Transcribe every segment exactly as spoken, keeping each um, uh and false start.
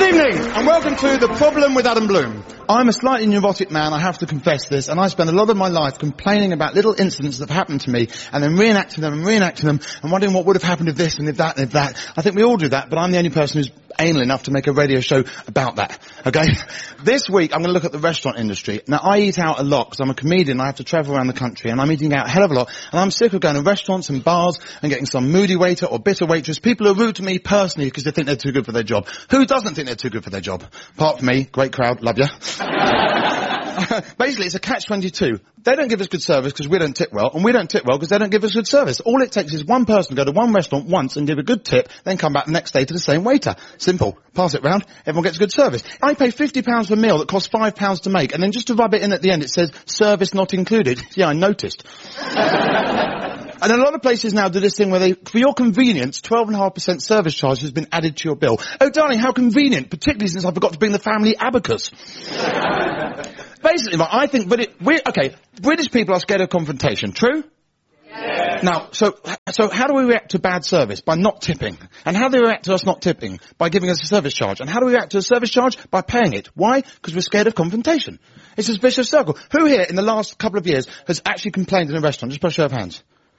evening, and welcome to The Problem with Adam Bloom. I'm a slightly neurotic man, I have to confess this, and I spend a lot of my life complaining about little incidents that have happened to me, and then reenacting them and reenacting them, and wondering what would have happened if this and if that and if that. I think we all do that, but I'm the only person who's anal enough to make a radio show about that, okay? This week, I'm going to look at the restaurant industry. Now, I eat out a lot, because I'm a comedian, I have to travel around the country, and I'm eating out a hell of a lot, and I'm sick of going to restaurants and bars and getting some moody waiter or bitter waitress. People are rude to me personally because they think they're too good for their job. Who doesn't think they're too good for their job? Apart from me, great crowd, love ya. Basically, it's a catch twenty-two. They don't give us good service because we don't tip well, and we don't tip well because they don't give us good service. All it takes is one person to go to one restaurant once and give a good tip, then come back the next day to the same waiter. Simple. Pass it round, everyone gets good service. I pay fifty pounds for a meal that costs five pounds to make, and then just to rub it in at the end it says, service not included. Yeah, I noticed. And a lot of places now do this thing where they, for your convenience, twelve point five percent service charge has been added to your bill. Oh, darling, how convenient, particularly since I forgot to bring the family abacus. Basically, I think, but it, we're, okay, British people are scared of confrontation, true? Yes. Now, so, so how do we react to bad service? By not tipping. And how do we react to us not tipping? By giving us a service charge. And how do we react to a service charge? By paying it. Why? Because we're scared of confrontation. It's a vicious circle. Who here in the last couple of years has actually complained in a restaurant? Just by show of hands.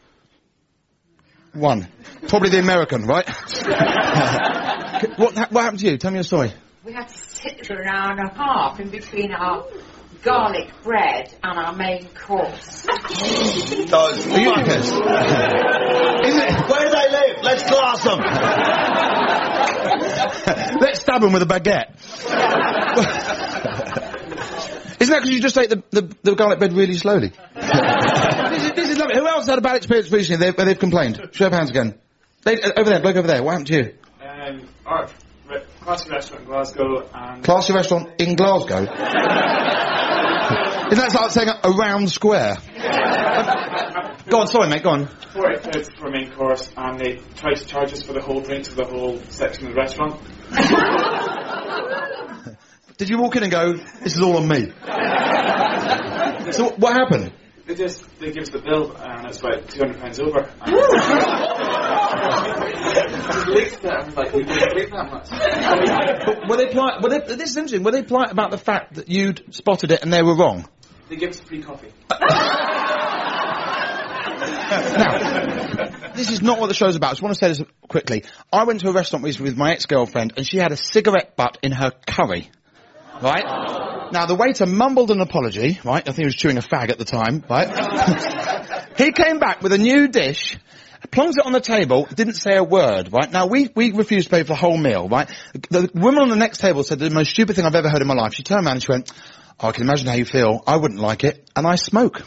One. Probably the American, right? what, what happened to you? Tell me your story. We had to sit for an hour and a half in between our garlic bread and our main course. Those Are you fuckers. Is it? Where do they live? Let's class them. Let's stab them with a baguette. Isn't that because you just ate the, the, the garlic bread really slowly? this, is, this is lovely. Who else had a bad experience recently they've, where they've complained? Show of hands again. They, uh, over there, bloke over there. What happened to you? Um, our re- classy restaurant in Glasgow and... Classy restaurant in Glasgow? Isn't that like saying a round square? Go on, sorry mate, go on. forty quid for a main course, and they tried to charge us for the whole drinks for the whole section of the restaurant. Did you walk in and go, this is all on me? So what happened? They just, they give us the bill, and it's about two hundred pounds over. And just I was like, we didn't believe that much. Were they polite? Were they, this is interesting. Were they polite about the fact that you'd spotted it and they were wrong? They give us free coffee. Now, this is not what the show's about. I just want to say this quickly. I went to a restaurant recently with my ex-girlfriend, and she had a cigarette butt in her curry. Right? Now, the waiter mumbled an apology, right? I think he was chewing a fag at the time, right? He came back with a new dish, plongs it on the table, didn't say a word, right? Now, we, we refused to pay for the whole meal, right? The woman on the next table said the most stupid thing I've ever heard in my life. She turned around and she went, oh, I can imagine how you feel. I wouldn't like it, and I smoke.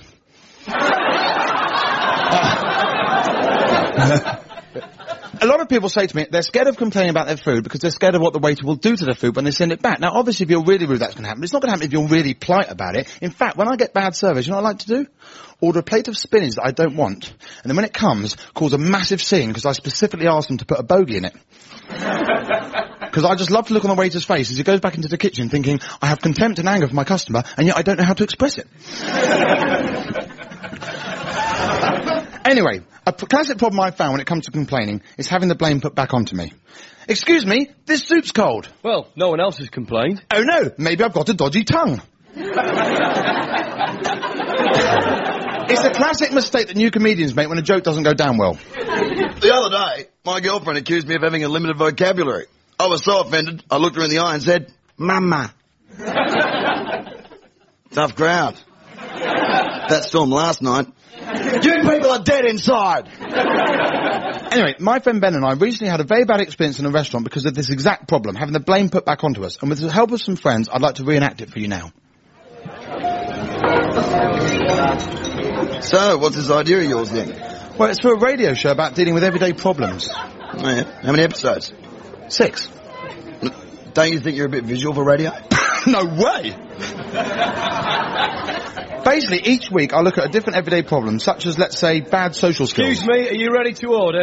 A lot of people say to me, they're scared of complaining about their food because they're scared of what the waiter will do to their food when they send it back. Now, obviously, if you're really rude, that's going to happen. It's not going to happen if you're really polite about it. In fact, when I get bad service, you know what I like to do? Order a plate of spinach that I don't want. And then when it comes, cause a massive scene because I specifically asked them to put a bogey in it. Because I just love to look on the waiter's face as he goes back into the kitchen thinking, I have contempt and anger for my customer, and yet I don't know how to express it. Anyway, a classic problem I've found when it comes to complaining is having the blame put back onto me. Excuse me, this soup's cold. Well, no one else has complained. Oh no, maybe I've got a dodgy tongue. It's a classic mistake that new comedians make when a joke doesn't go down well. The other day, my girlfriend accused me of having a limited vocabulary. I was so offended, I looked her in the eye and said, Mama. Tough crowd. That storm last night. You people are dead inside. Anyway, my friend Ben and I recently had a very bad experience in a restaurant because of this exact problem, having the blame put back onto us. And with the help of some friends, I'd like to reenact it for you now. So, what's this idea of yours then? Well, it's for a radio show about dealing with everyday problems. Oh, yeah. How many episodes? Six. Don't you think you're a bit visual for radio? No way! Basically, each week I look at a different everyday problem, such as, let's say, bad social skills. Excuse me, are you ready to order?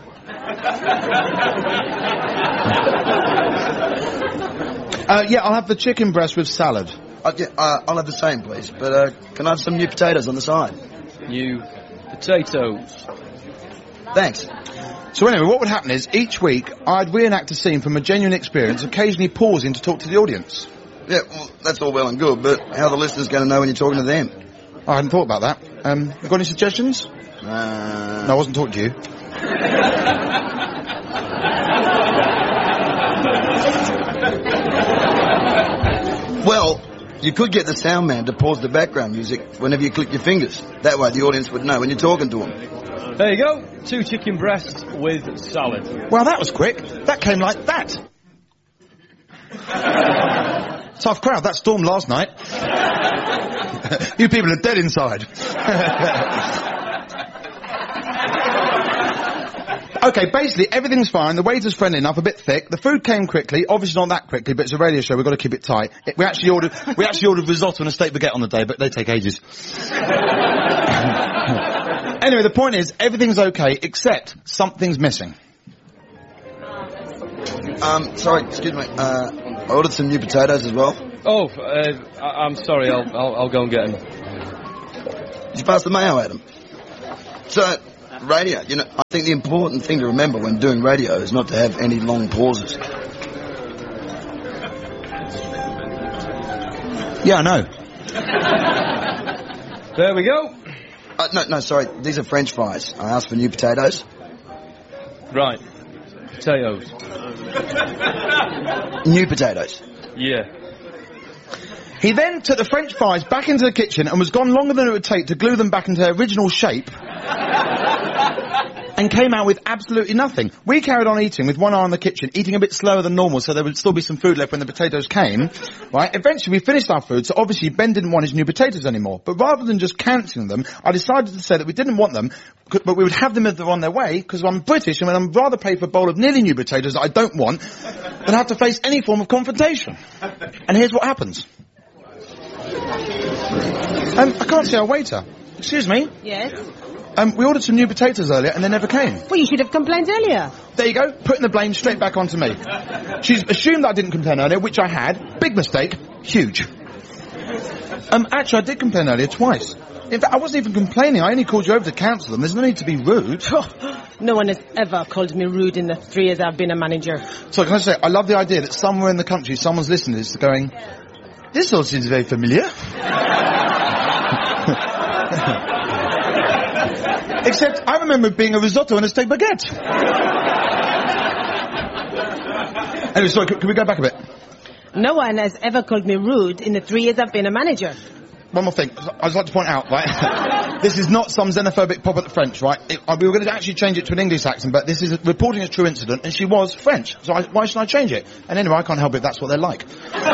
uh, yeah, I'll have the chicken breast with salad. Uh, yeah, uh, I'll have the same, please. But uh, can I have some new potatoes on the side? New potatoes. Thanks. So anyway, what would happen is, each week, I'd reenact a scene from a genuine experience, occasionally pausing to talk to the audience. Yeah, well, that's all well and good, but how are the listeners going to know when you're talking to them? I hadn't thought about that. Um, you got any suggestions? Uh... No, I wasn't talking to you. Well, you could get the sound man to pause the background music whenever you click your fingers. That way the audience would know when you're talking to them. There you go. Two chicken breasts with salad. Well, that was quick. That came like that. Tough crowd. That stormed last night. You people are dead inside. Okay, basically, everything's fine. The waiter's friendly enough, a bit thick. The food came quickly. Obviously not that quickly, but it's a radio show. We've got to keep it tight. It, we actually ordered, we actually ordered risotto and a steak baguette on the day, but they take ages. Anyway, the point is, everything's okay, except something's missing. Um, sorry, excuse me. Uh, I ordered some new potatoes as well. Oh, uh, I- I'm sorry. I'll, I'll I'll go and get them. Did you pass the mayo at them? So, radio, you know, I think the important thing to remember when doing radio is not to have any long pauses. Yeah, I know. There we go. Uh, no, no, sorry, these are French fries. I asked for new potatoes. Right. Potatoes. New potatoes. Yeah. He then took the French fries back into the kitchen and was gone longer than it would take to glue them back into their original shape and came out with absolutely nothing. We carried on eating with one eye on the kitchen, eating a bit slower than normal so there would still be some food left when the potatoes came, right? Eventually we finished our food, so obviously Ben didn't want his new potatoes anymore. But rather than just cancelling them, I decided to say that we didn't want them, but we would have them if they're on their way, because I'm British and I'd rather pay for a bowl of nearly new potatoes that I don't want than have to face any form of confrontation. And here's what happens. Um, I can't see our waiter. Excuse me? Yes? Um, we ordered some new potatoes earlier and they never came. Well, you should have complained earlier. There you go, putting the blame straight back onto me. She's assumed that I didn't complain earlier, which I had. Big mistake. Huge. Um, actually, I did complain earlier twice. In fact, I wasn't even complaining. I only called you over to cancel them. There's no need to be rude. No one has ever called me rude in the three years I've been a manager. So can I say, I love the idea that somewhere in the country someone's listening to this going, this all seems very familiar. Except I remember it being a risotto and a steak baguette. Anyway, sorry, can, can we go back a bit? No one has ever called me rude in the three years I've been a manager. One more thing. I'd like to point out, right, this is not some xenophobic pop at the French, right? It, uh, we were going to actually change it to an English accent, but this is a, reporting a true incident, and she was French, so I, why should I change it? And anyway, I can't help it, that's what they're like.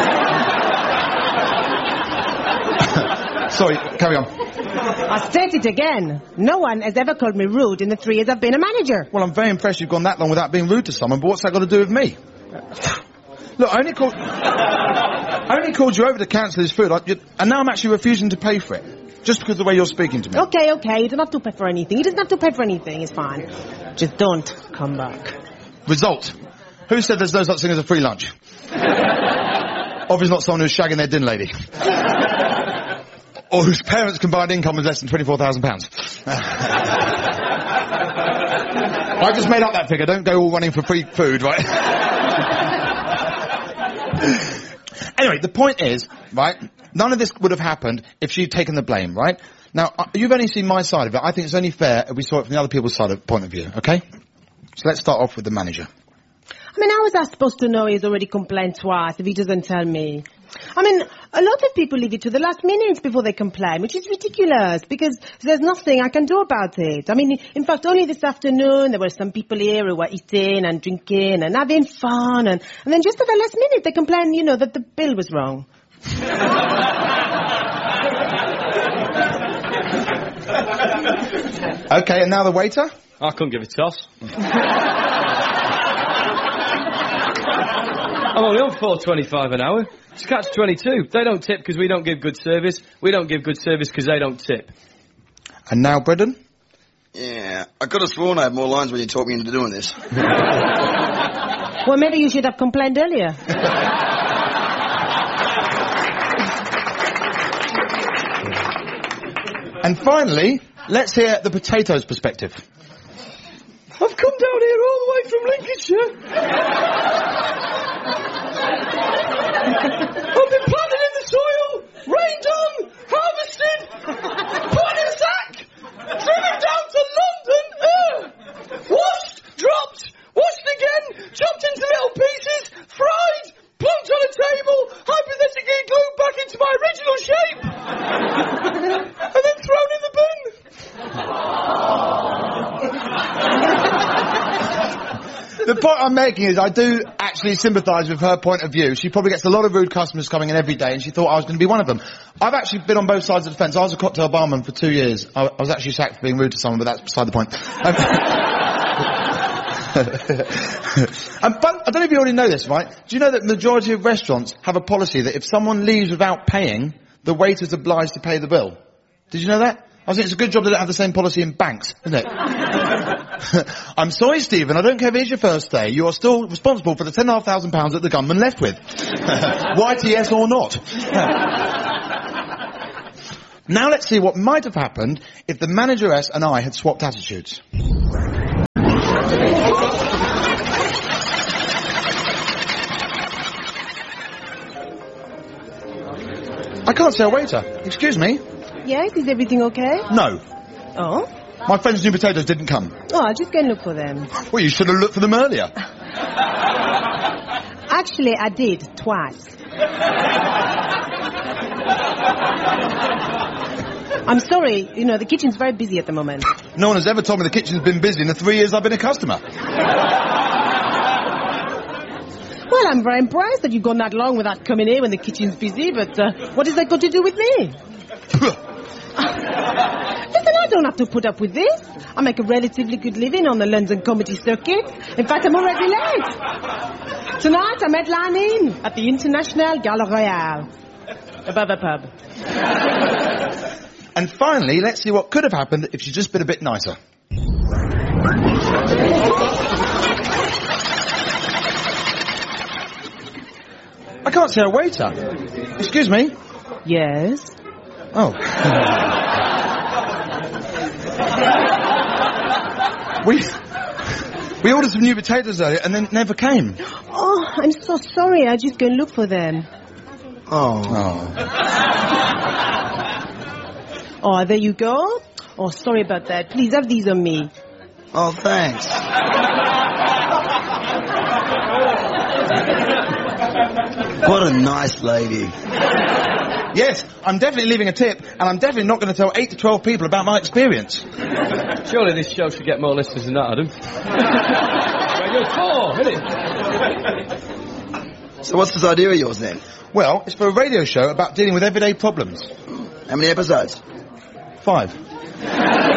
Sorry, carry on. I'll state it again. No one has ever called me rude in the three years I've been a manager. Well, I'm very impressed you've gone that long without being rude to someone, but what's that got to do with me? Look, I only called... I only called you over to cancel his food, I, you, and now I'm actually refusing to pay for it. Just because of the way you're speaking to me. Okay, okay, you don't have to pay for anything. He doesn't have to pay for anything, it's fine. Just don't come back. Result. Who said there's no such thing as a free lunch? Obviously not someone who's shagging their din lady. Or whose parents' combined income is less than twenty-four thousand pounds. I just made up that figure. Don't go all running for free food, right? Anyway, the point is, right, none of this would have happened if she'd taken the blame, right? Now, uh, you've only seen my side of it. I think it's only fair if we saw it from the other people's side of point of view, okay? So let's start off with the manager. I mean, how was I supposed to know he's already complained twice if he doesn't tell me? I mean, a lot of people leave it to the last minute before they complain, which is ridiculous, because there's nothing I can do about it. I mean, in fact, only this afternoon there were some people here who were eating and drinking and having fun, and, and then just at the last minute they complain, you know, that the bill was wrong. Okay, and now the waiter? I couldn't give a toss. I'm only on four twenty-five an hour. It's catch twenty-two. They don't tip because we don't give good service. We don't give good service because they don't tip. And now Brendan? Yeah, I could have sworn I had more lines when you talked me into doing this. Well, maybe you should have complained earlier. And finally, let's hear the potatoes perspective. Of I've come down here all the way from Lincolnshire. I've been planted in the soil, rained on, harvested, put in a sack, driven down to London, uh, washed, dropped, washed again, chopped into little pieces, fried, plunked on a table, hypothetically glued back into my original shape, and then thrown in the bin. The point I'm making is I do actually sympathise with her point of view. She probably gets a lot of rude customers coming in every day, and she thought I was going to be one of them. I've actually been on both sides of the fence. I was a cocktail barman for two years. I, I was actually sacked for being rude to someone, but that's beside the point. Um, um, but I don't know if you already know this, right? Do you know that the majority of restaurants have a policy that if someone leaves without paying, the waiter's obliged to pay the bill? Did you know that? I think it's a good job they don't have the same policy in banks, isn't it? I'm sorry, Stephen, I don't care if it's your first day. You are still responsible for the ten and a half thousand pounds that the gunman left with. Y T S or not. Now let's see what might have happened if the manageress and I had swapped attitudes. I can't say a waiter. Excuse me? Yes, is everything okay? No. Oh? My friend's new potatoes didn't come. Oh, I'll just go and look for them. Well, you should have looked for them earlier. Actually, I did, twice. I'm sorry, you know, the kitchen's very busy at the moment. No one has ever told me the kitchen's been busy in the three years I've been a customer. Well, I'm very impressed that you've gone that long without coming here when the kitchen's busy, but uh, what has that got to do with me? Listen, I don't have to put up with this. I make a relatively good living on the London comedy circuit. In fact, I'm already late. Tonight, I'm headlining at the International Gala Royale. Above a pub. And finally, let's see what could have happened if she'd just been a bit nicer. I can't say a waiter. Excuse me? Yes? Oh. we we ordered some new potatoes earlier and then it never came. Oh, I'm so sorry. I'll just go and look for them. Oh. Oh. Oh, there you go. Oh, sorry about that. Please have these on me. Oh, thanks. What a nice lady. Yes, I'm definitely leaving a tip, and I'm definitely not going to tell eight to twelve people about my experience. Surely this show should get more listeners than that, Adam. Radio four, isn't it? So what's this idea of yours then? Well, it's for a radio show about dealing with everyday problems. How many episodes? Five.